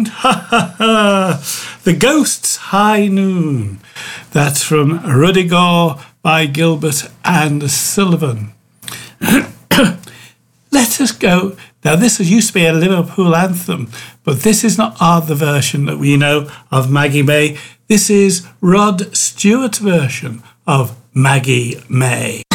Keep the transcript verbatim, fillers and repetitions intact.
Ha ha ha! The Ghost's High Noon. That's from Ruddigore by Gilbert and Sullivan. Let us go. Now, this used to be a Liverpool anthem, but this is not our the version that we know of Maggie May. This is Rod Stewart's version of Maggie May.